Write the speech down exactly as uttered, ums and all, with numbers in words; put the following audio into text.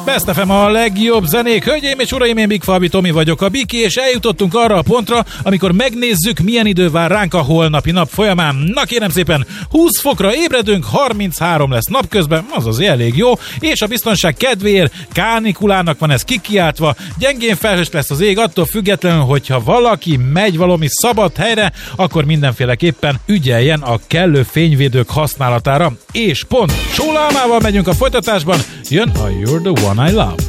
Best ef em a legjobb zenék. Hölgyeim és uraim, én Big Fabi Tomi vagyok, a Biki, és eljutottunk arra a pontra, amikor megnézzük, milyen idő vár ránk a holnapi nap folyamán. Na kérem szépen, húsz fokra ébredünk, harminchárom lesz napközben, az azért elég jó, és a biztonság kedvéért kánikulának van ez kikiáltva, gyengén felhős lesz az ég, attól függetlenül, hogyha valaki megy valami szabad helyre, akkor mindenféleképpen ügyeljen a kellő fényvédők használatára. És pont Sólalmával megyünk a folytatásban, jön a You're the One I Love.